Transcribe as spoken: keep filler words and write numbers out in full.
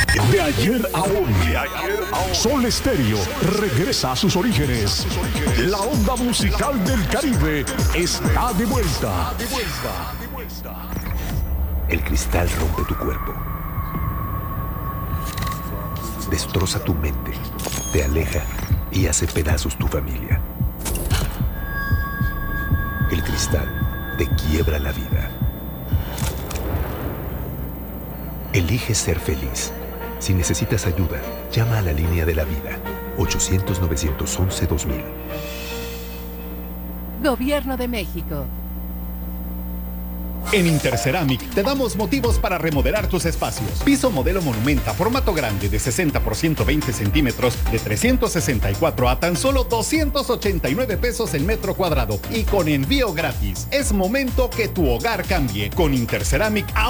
De ayer a hoy, Sol Estéreo regresa a sus orígenes. La onda musical del Caribe está de vuelta. El cristal rompe tu cuerpo, destroza tu mente, te aleja y hace pedazos tu familia. El cristal te quiebra la vida. Elige ser feliz. Si necesitas ayuda, llama a la línea de la vida, ochocientos, novecientos once, dos mil. Gobierno de México. En Interceramic te damos motivos para remodelar tus espacios. Piso modelo Monumenta, formato grande de sesenta por ciento veinte centímetros, de trescientos sesenta y cuatro a tan solo doscientos ochenta y nueve pesos el metro cuadrado y con envío gratis. Es momento que tu hogar cambie. Con Interceramic,